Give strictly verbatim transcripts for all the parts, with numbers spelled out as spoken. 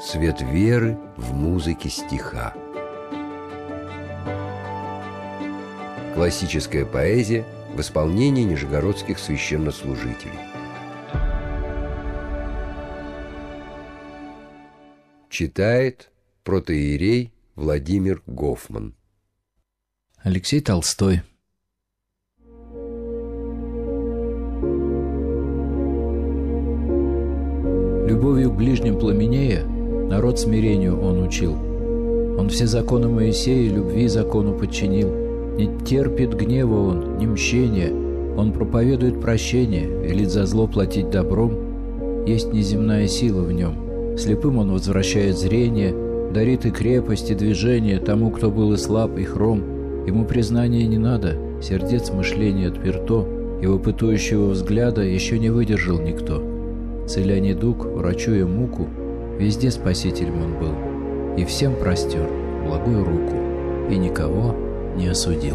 Свет веры в музыке стиха. Классическая поэзия в исполнении нижегородских священнослужителей. Читает протоиерей Владимир Гофман. Алексей Толстой. Любовью к ближним пламенея народ смирению он учил. Он все законы Моисея любви закону подчинил. Не терпит гнева он, ни мщения. Он проповедует прощение, велит за зло платить добром. Есть неземная сила в нем. Слепым он возвращает зрение, дарит и крепость, и движение тому, кто был и слаб, и хром. Ему признания не надо, сердец мышления отперто, его пытающего взгляда еще не выдержал никто. Целя недуг, врачуя муку, везде спасителем он был, и всем простер благую руку, и никого не осудил.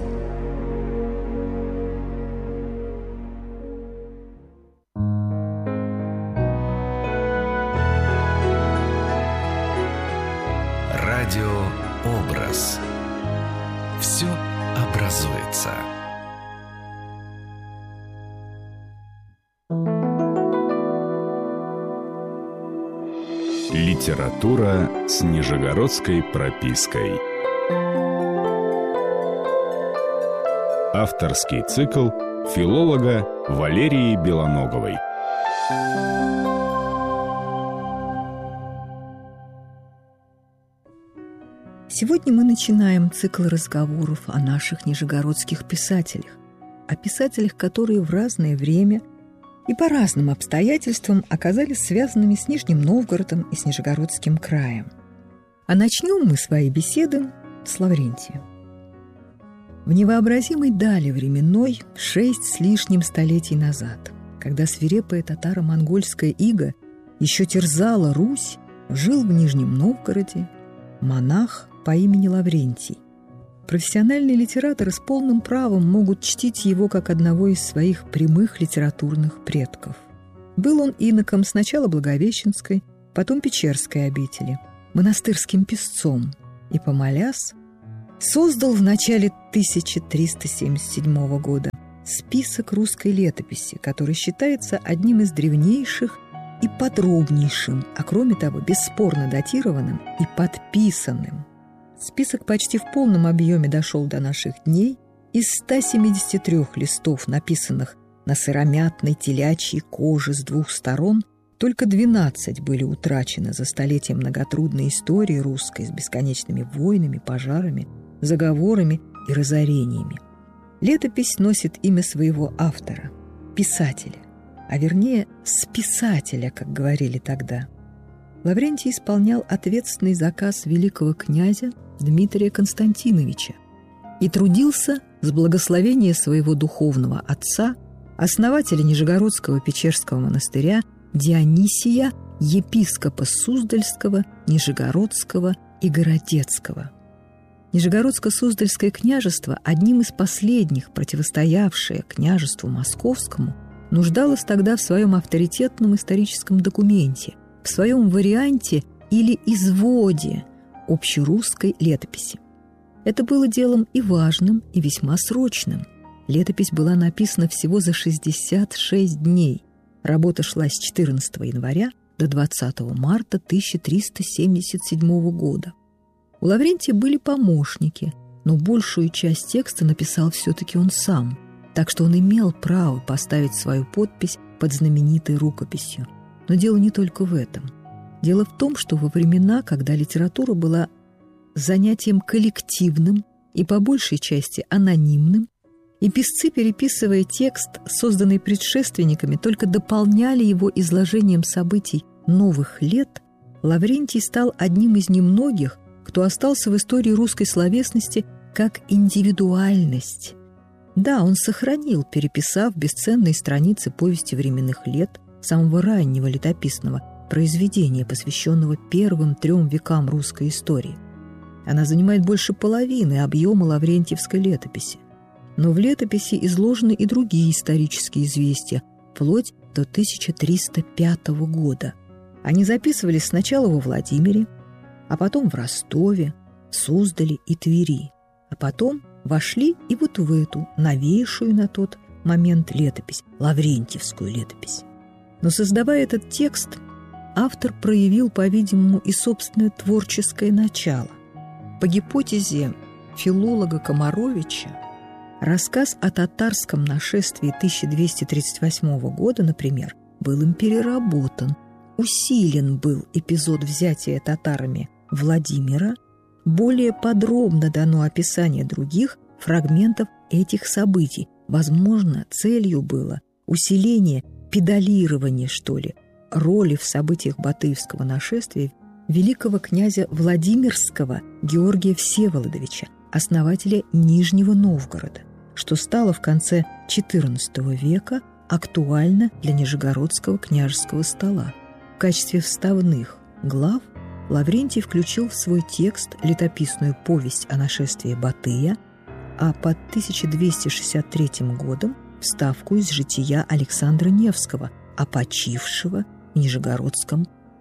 Радиообраз. Все образуется. Литература с нижегородской пропиской. Авторский цикл филолога Валерии Белоноговой. Сегодня мы начинаем цикл разговоров о наших нижегородских писателях, о писателях, которые в разное время и по разным обстоятельствам оказались связанными с Нижним Новгородом и с Нижегородским краем. А начнем мы свои беседы с Лаврентием. В невообразимой дали временной, шесть с лишним столетий назад, когда свирепая татаро-монгольская ига еще терзала Русь, жил в Нижнем Новгороде монах по имени Лаврентий. Профессиональные литераторы с полным правом могут чтить его как одного из своих прямых литературных предков. Был он иноком сначала Благовещенской, потом Печерской обители, монастырским писцом и, помолясь, создал в начале тысяча триста семьдесят седьмого года список русской летописи, который считается одним из древнейших и подробнейшим, а кроме того бесспорно датированным и подписанным. Список почти в полном объеме дошел до наших дней. Из ста семидесяти трёх листов, написанных на сыромятной телячьей коже с двух сторон, только двенадцать были утрачены за столетия многотрудной истории русской с бесконечными войнами, пожарами, заговорами и разорениями. Летопись носит имя своего автора – писателя, а вернее списателя, как говорили тогда. Лаврентий исполнял ответственный заказ великого князя Дмитрия Константиновича и трудился с благословения своего духовного отца, основателя Нижегородского Печерского монастыря Дионисия, епископа Суздальского, Нижегородского и Городецкого. Нижегородско-Суздальское княжество, одним из последних противостоявшее княжеству Московскому, нуждалось тогда в своем авторитетном историческом документе, в своем варианте или изводе общерусской летописи. Это было делом и важным, и весьма срочным. Летопись была написана всего за шестьдесят шесть дней. Работа шла с четырнадцатого января до двадцатого марта тысяча триста семьдесят седьмого года. У Лаврентия были помощники, но большую часть текста написал все-таки он сам, так что он имел право поставить свою подпись под знаменитой рукописью. Но дело не только в этом. Дело в том, что во времена, когда литература была занятием коллективным и по большей части анонимным, и писцы, переписывая текст, созданный предшественниками, только дополняли его изложением событий новых лет, Лаврентий стал одним из немногих, кто остался в истории русской словесности как индивидуальность. Да, он сохранил, переписав бесценные страницы повести временных лет, самого раннего летописного произведения, посвященного первым трем векам русской истории. Она занимает больше половины объема лаврентьевской летописи. Но в летописи изложены и другие исторические известия, вплоть до тысяча триста пятого года. Они записывались сначала во Владимире, а потом в Ростове, Суздале и Твери, а потом вошли и вот в эту новейшую на тот момент летопись, Лаврентьевскую летопись. Но создавая этот текст, автор проявил, по-видимому, и собственное творческое начало. По гипотезе филолога Комаровича, рассказ о татарском нашествии тысяча двести тридцать восьмого года, например, был им переработан, усилен был эпизод взятия татарами Владимира, более подробно дано описание других фрагментов этих событий. Возможно, целью было усиление, педалирование, что ли, роли в событиях Батыевского нашествия великого князя Владимирского Георгия Всеволодовича, основателя Нижнего Новгорода, что стало в конце четырнадцатого века актуально для Нижегородского княжеского стола. В качестве вставных глав Лаврентий включил в свой текст летописную повесть о нашествии Батыя, а под тысяча двести шестьдесят третьим годом вставку из жития Александра Невского, опочившего в Нижегородском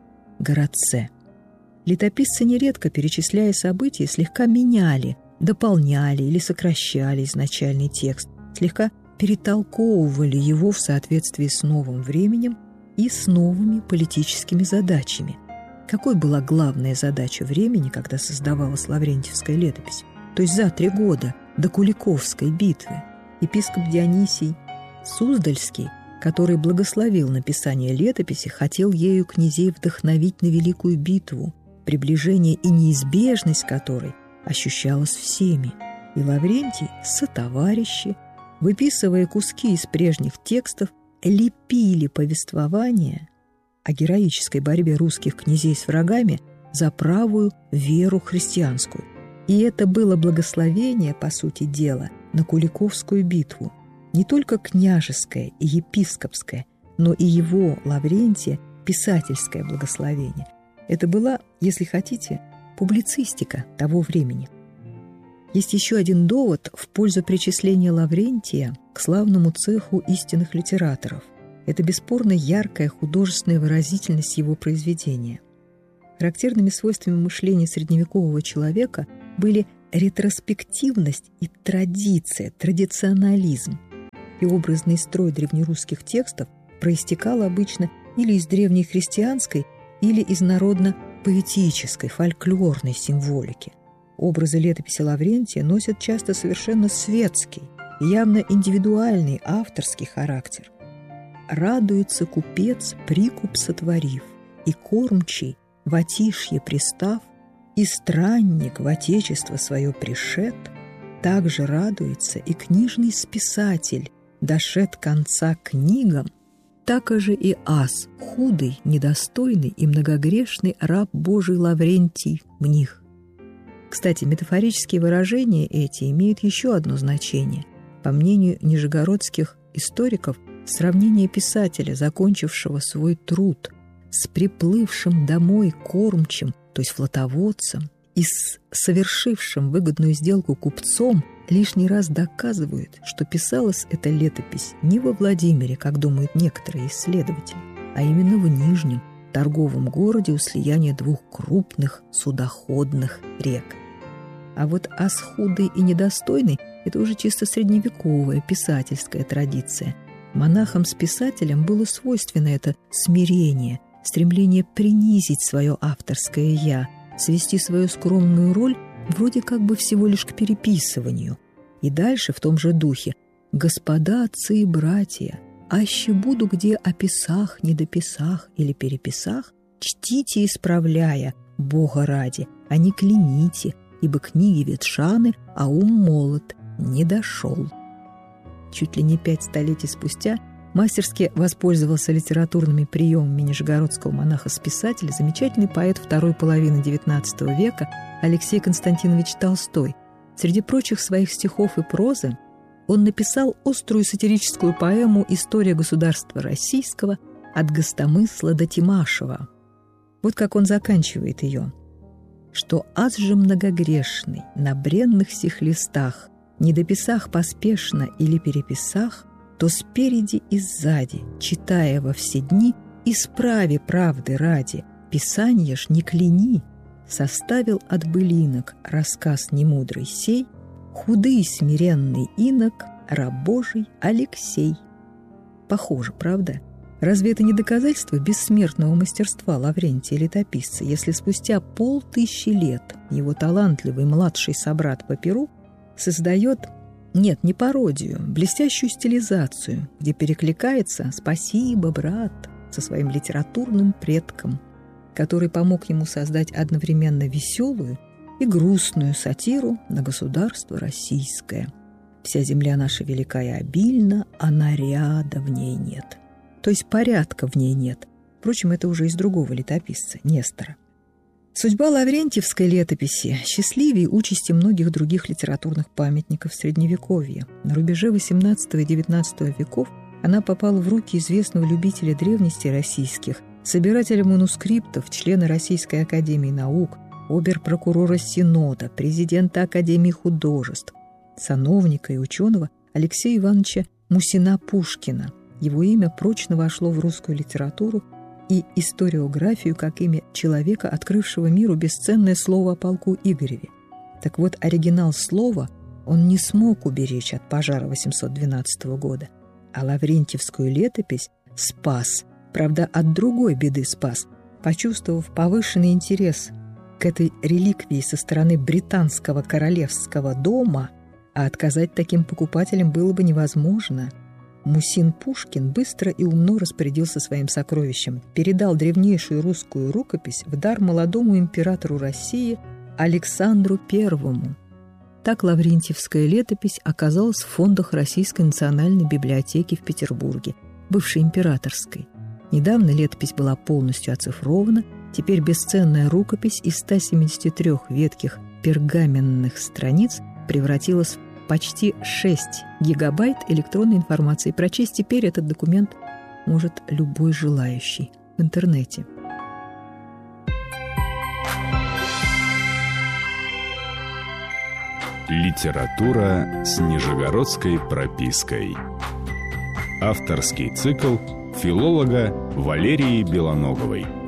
городце. Летописцы нередко, перечисляя события, слегка меняли, дополняли или сокращали изначальный текст, слегка перетолковывали его в соответствии с новым временем и с новыми политическими задачами. Какой была главная задача времени, когда создавалась Лаврентьевская летопись? То есть за три года до Куликовской битвы епископ Дионисий Суздальский, который благословил написание летописи, хотел ею князей вдохновить на великую битву, приближение и неизбежность которой ощущалась всеми. И Лаврентий, сотоварищи, выписывая куски из прежних текстов, лепили повествование о героической борьбе русских князей с врагами за правую веру христианскую. И это было благословение, по сути дела, на Куликовскую битву. Не только княжеское и епископское, но и его, Лаврентия, писательское благословение. Это была, если хотите, публицистика того времени. Есть еще один довод в пользу причисления Лаврентия к славному цеху истинных литераторов. Это бесспорно яркая художественная выразительность его произведения. Характерными свойствами мышления средневекового человека были ретроспективность и традиция, традиционализм. И образный строй древнерусских текстов проистекал обычно или из древней христианской, или из народно-поэтической, фольклорной символики. Образы летописи Лаврентия носят часто совершенно светский, явно индивидуальный авторский характер. «Радуется купец, прикуп сотворив, и кормчий, в отишье пристав, и странник в отечество свое пришед, также радуется и книжный списатель, дошед конца книгам, так же и ас, худый, недостойный и многогрешный раб Божий Лаврентий в них». Кстати, метафорические выражения эти имеют еще одно значение. По мнению нижегородских историков, сравнение писателя, закончившего свой труд, с приплывшим домой кормчим, то есть флотоводцем, и с совершившим выгодную сделку купцом, лишний раз доказывают, что писалась эта летопись не во Владимире, как думают некоторые исследователи, а именно в Нижнем торговом городе у слияния двух крупных судоходных рек. А вот ас худый и недостойный – это уже чисто средневековая писательская традиция. Монахам с писателем было свойственно это смирение, стремление принизить свое авторское «я», свести свою скромную роль вроде как бы всего лишь к переписыванию. И дальше в том же духе: «Господа, отцы и братья, аще буду где о писах, недописах или переписах, чтите, исправляя, Бога ради, а не кляните, ибо книги ветшаны, а ум молод, не дошел». Чуть ли не пять столетий спустя мастерски воспользовался литературными приемами нижегородского монаха-списателя замечательный поэт второй половины девятнадцатого века Алексей Константинович Толстой. Среди прочих своих стихов и прозы он написал острую сатирическую поэму «История государства российского от Гостомысла до Тимашева». Вот как он заканчивает ее: «Что аз же многогрешный на бренных сих листах, недописах поспешно или переписах, то спереди и сзади, читая во все дни, исправи правды ради, писанье ж не кляни, составил от былинок рассказ немудрый сей, худый смиренный инок, раб Божий Алексей. Похоже, правда? Разве это не доказательство бессмертного мастерства Лаврентия летописца, если спустя полтысячи лет его талантливый младший собрат по перу создает, нет, не пародию, блестящую стилизацию, где перекликается «Спасибо, брат» со своим литературным предком, который помог ему создать одновременно веселую и грустную сатиру на государство российское. «Вся земля наша велика и обильна, а наряда в ней нет». То есть порядка в ней нет. Впрочем, это уже из другого летописца, Нестора. Судьба лаврентьевской летописи счастливее участи многих других литературных памятников Средневековья. На рубеже восемнадцатого и девятнадцатого веков она попала в руки известного любителя древностей российских, собирателя манускриптов, члена Российской академии наук, обер-прокурора Синода, президента Академии художеств, сановника и ученого Алексея Ивановича Мусина-Пушкина. Его имя прочно вошло в русскую литературу и историографию как имя человека, открывшего миру бесценное слово о полку Игореве. Так вот, оригинал слова он не смог уберечь от пожара восемьсот двенадцатого года, а лаврентьевскую летопись спас, правда, от другой беды спас, почувствовав повышенный интерес к этой реликвии со стороны британского королевского дома, а отказать таким покупателям было бы невозможно. Мусин-Пушкин быстро и умно распорядился своим сокровищем, передал древнейшую русскую рукопись в дар молодому императору России Александру Первому. Так лаврентьевская летопись оказалась в фондах Российской национальной библиотеки в Петербурге, бывшей императорской. Недавно летопись была полностью оцифрована, теперь бесценная рукопись из ста семидесяти трёх ветких пергаменных страниц превратилась в почти шесть гигабайт электронной информации. Прочесть теперь этот документ может любой желающий в интернете. Литература с нижегородской пропиской. Авторский цикл филолога Валерии Белоноговой.